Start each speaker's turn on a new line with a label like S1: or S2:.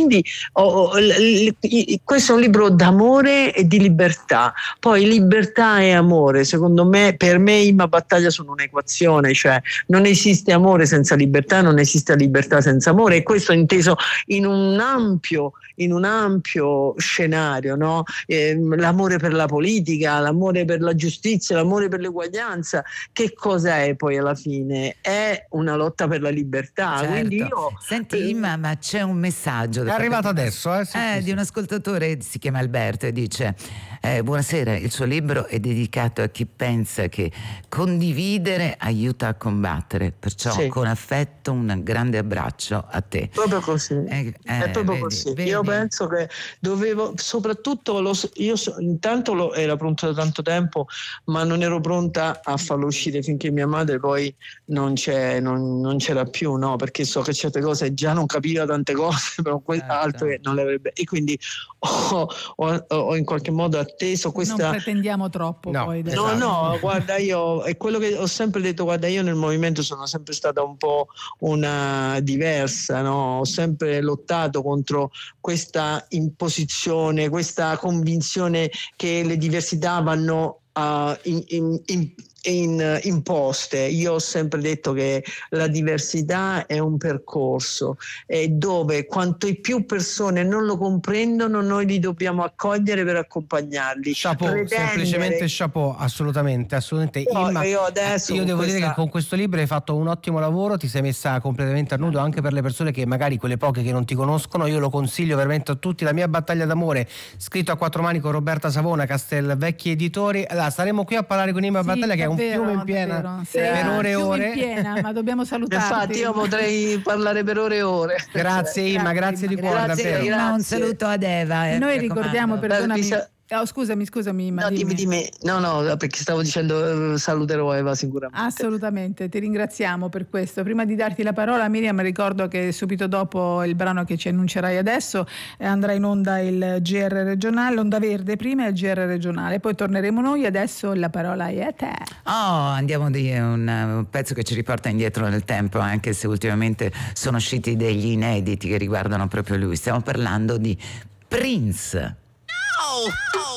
S1: quindi questo è un libro d'amore e di libertà. Poi libertà e amore, secondo me, per me Imma Battaglia sono un'equazione, cioè non esiste amore senza libertà, non esiste libertà senza amore, e questo è inteso in un ampio scenario, no? L'amore per la politica, l'amore per la giustizia, l'amore per l'uguaglianza. Che cosa è poi alla fine? È una lotta per la libertà.
S2: Certo.
S1: Quindi io,
S2: senti Imma, ma c'è un messaggio
S3: è arrivato adesso,
S2: di un ascoltatore, si chiama Alberto, e dice: buonasera, il suo libro è dedicato a chi pensa che condividere aiuta a combattere, perciò
S1: sì,
S2: con affetto un grande abbraccio a te.
S1: proprio così, è proprio così. Io penso che dovevo, soprattutto intanto era pronto da tanto tempo, ma non ero pronta a farlo uscire finché mia madre poi non c'era più, no? Perché so che certe cose già non capiva tante cose, però altre non le avrebbe, e quindi ho in qualche modo atteso questa.
S4: Non pretendiamo troppo,
S3: no,
S4: poi.
S1: No, guarda, io è quello che ho sempre detto, guarda, io nel movimento sono sempre stata un po' una diversa, no? Ho sempre lottato contro questa imposizione, questa convinzione che le diversità vanno imposte. Io ho sempre detto che la diversità è un percorso, dove quanto più persone non lo comprendono, noi li dobbiamo accogliere per accompagnarli.
S3: Chapeau, semplicemente chapeau, assolutamente. Imma, io devo dire che con questo libro hai fatto un ottimo lavoro, ti sei messa completamente a nudo, anche per le persone che magari, quelle poche che non ti conoscono. Io lo consiglio veramente a tutti, La mia battaglia d'amore, scritto a quattro mani con Roberta Savona, Castelvecchi Editori. Allora, staremo qui a parlare con Imma Battaglia, che è un fiume in piena per ore e ore.
S4: In piena, ma dobbiamo salutarti.
S1: Infatti io potrei parlare per ore e ore.
S3: Grazie Imma, grazie di cuore, davvero.
S2: Imma, un saluto ad Eva.
S4: Noi ricordiamo, perdonami. Scusami.
S1: No, dimmi. No, perché stavo dicendo saluterò Eva sicuramente.
S4: Assolutamente, ti ringraziamo per questo. Prima di darti la parola, Miriam, ricordo che subito dopo il brano che ci annuncerai adesso andrà in onda il GR regionale, l'onda verde prima e il GR regionale, poi torneremo noi. Adesso la parola è a te.
S2: Andiamo di un pezzo che ci riporta indietro nel tempo, anche se ultimamente sono usciti degli inediti che riguardano proprio lui. Stiamo parlando di Prince.
S5: Oh!